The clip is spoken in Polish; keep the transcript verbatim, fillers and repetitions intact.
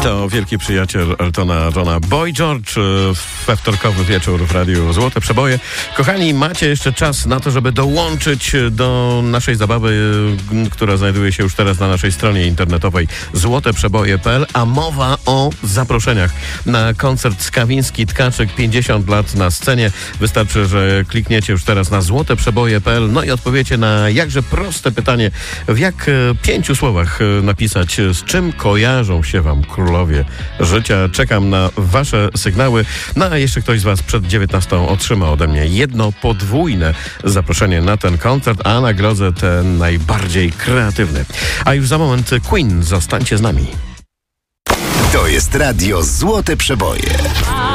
To wielki przyjaciel Eltona Johna, Boy George, we wtorkowy wieczór w Radiu Złote Przeboje. Kochani, macie jeszcze czas na to, żeby dołączyć do naszej zabawy, która znajduje się już teraz na naszej stronie internetowej złote przeboje kropka p l, a mowa o zaproszeniach na koncert Skawiński Tkaczyk pięćdziesiąt lat na scenie. Wystarczy, że klikniecie już teraz na złote przeboje kropka p l, no i odpowiecie na jakże proste pytanie, w jak pięciu słowach napisać, z czym kojarzą się wam królowie życia. Czekam na wasze sygnały. No a jeszcze ktoś z was przed dziewiętnastą otrzyma ode mnie jedno podwójne zaproszenie na ten koncert, a nagrodzę ten najbardziej kreatywny. A już za moment Queen. Zostańcie z nami. To jest Radio Złote Przeboje.